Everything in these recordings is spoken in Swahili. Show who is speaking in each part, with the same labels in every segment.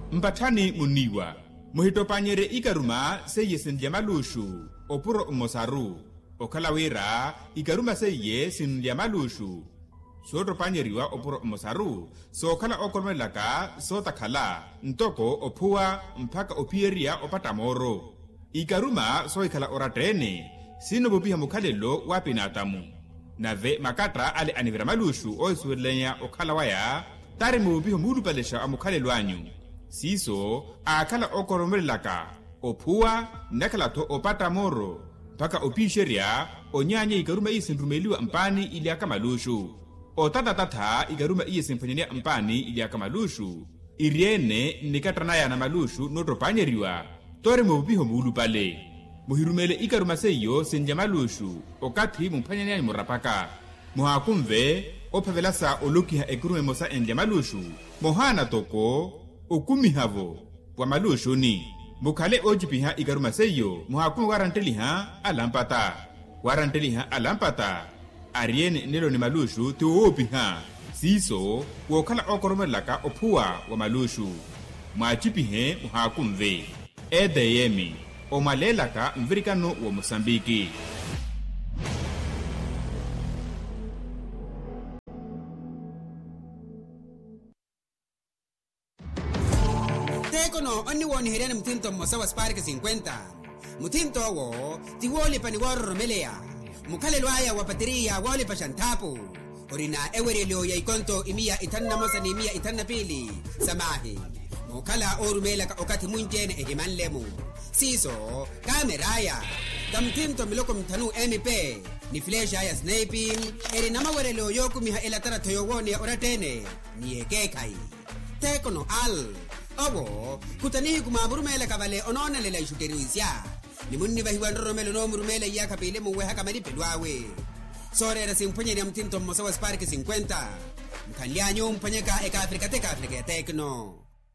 Speaker 1: mpathani muniwa muhitopanyere ikaruma seye sindya malushu opuro umosaru okhalawira ikaruma seye sindya malushu sootopanyeriwa opuro umosaru sookhala okolomelaka sootakhala ntoko ophuwa mphaka ophiyeriya opatamoro ikaruma sooikhala oratene sinovopiha mukhalelo wa pinatamu nave makatra ale anivira malushu oisuwelenya okhalawaya tari muvopiha muulupalesha amukhalelo anyu siso akhala okolomelelaka ophuwa nakhalatho opatamoro mpaka opixerya onyanya ikaruma isinrumeliwa mpani iliaka malushu otatatatha ikaruma iyesimphwanyania mpani iliaka malushu iriene nikatranayana malushu notopanyeriwa tore muvupiho muulupale muhirumele ikaruma seyo sinja malushu okathi mumphwanyaniani murapaka muhakumve ophavelasa olukiha ekurume mosa enja malushu mohana toko okumihavo pwa malushu ni mukhale ojipiha ikaruma seyo muhakume waranteliha alampata ariene nelo ni malushu tiwoopiha siso wookhala okolomelelaka ophuwa wa malushu mwachipihe muhakumve edeyemi omalelaka mvirikano wa Mosambiki.
Speaker 2: Tekono oni woni hirene mtinto mosawa Spark 50 mutinto wo tiwoli pani waro melea mukale lwaya wapatiria wali pashantapu orina ewerelio ya ikonto imia itanna mosa ni imia itanna pili samahi mukala orumela okati munjene ehimanlemu siso kameraya tamtinto miloko mtanu MP ni flesha ya sniping eri namawerelio yokumiha elatara toyowoni ya oratene ni ekekai tekono al obo kutanihi kumamurumela kabale onona lela ishuteruisya ni munni bahiwan romelo no murumela ya kapile muwe hakamari pedwawe sorera simpunyeri mtinto mosawa Spark 50 mkanyanyo mpanyeka eka Afrika ya tekno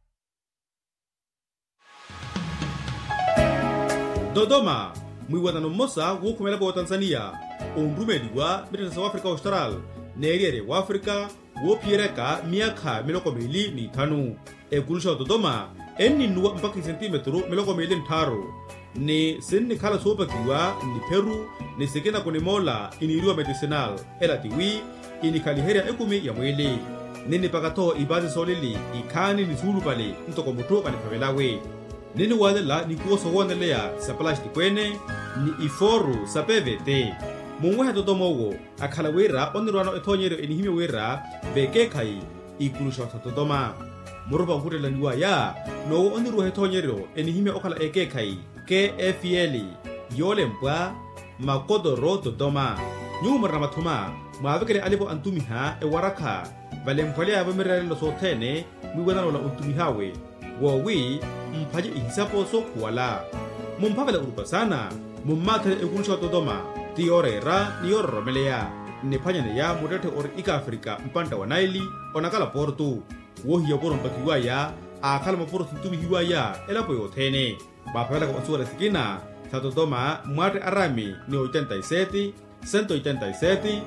Speaker 3: Dodoma mwiwatano mosa wokumela kwa Tanzania onrumeliwa mitata wa Afrika Austral neriere wa Afrika wopiereka miaka miloko mili ni tanu ekulusha Dodoma eni nuwa mpaka sentimetro miloko mili ntaro ni sinni khala sopakiwa ni Peru ni sekena kone mola iniriwa medicinal ela tiwi ini kaliheria ekumi ya mwili nini pakato ibazi solili ikani ni zulu pale ntoko muto kanipavelawe nini wadela ni kuoso wonelea sa plastic kwene ni iforu sa PVT mungweha Dodoma wo akhalawera onirwano ethonyero enihime wera bekekai ikulusha Dodoma murupa nkutela niwaya no onirwa ethonyero enihime okhala ekekai KFL yole mpwa makodoro Dodoma nyuma ramathuma mwavekele alipo antumiha ewaraka valempwalea vamiralelo sothene mwiwenano la untumihawe wowi mphaje ihisapo sokuwala mumphavela urupa sana mummathele ekulusha Dodoma tiorera niyororomelea niphanyane ya mutete ori ika Afrika mpanta wa Naili onakala portu wohiya poro mpakiwaya akhala maporo sintumihiwaya elapo yothene baphavela kwa suwala sikina sa Dodoma mwate arami ni 87 187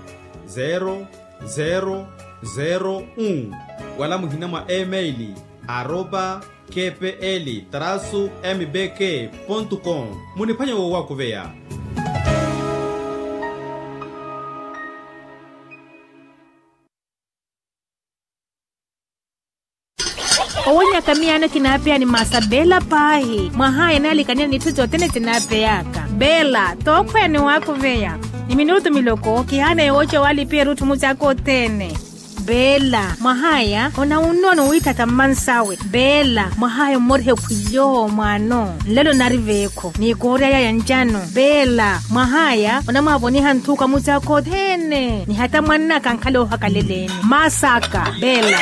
Speaker 3: 0001 wala muhina mwa emaili @kpl-mbk.com muniphanya wo wako veya
Speaker 4: Owonya kamiana kinapea ni masabela pahi mwahaya nalikania ni tuzo tene tinapeyaka bela tokwe ni wako veya ni minuto miloko kihana yoche wali pia rutu muzako tene bela mwahaya ona unono witata mansawe bela mwahaya morhe kuyo mwano lelo nariveko ni korea ya njano bela mwahaya ona mwaboni hantuka muzako tene ni hata mwana kankalo hakaleleni masaka bela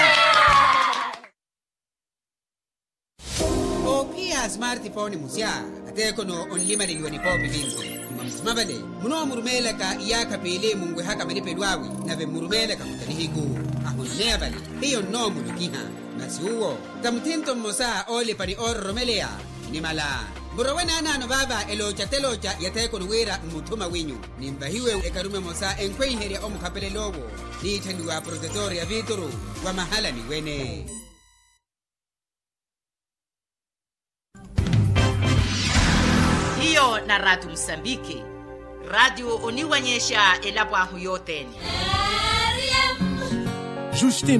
Speaker 2: smartphone musya atekono onlimale yoni popi vinzi mamsmabale muno murumela ka iyaka pele mungwe haka malipelwawi nave murumela ka kutanihiku ahonea bale hiyo no mulukiha nasiuo tamtinto mosa ole pani romelea ni mala burowena nano baba elocha yatekono wera mutuma winyu nimbahiwe ekarume mosa enkweheria omukapele lowo ni tanduwa protectoria vituru wa mahala ni wene
Speaker 5: na Radio Msambiki. Radio uniwanyesha elabwahu yoteni.
Speaker 6: Justin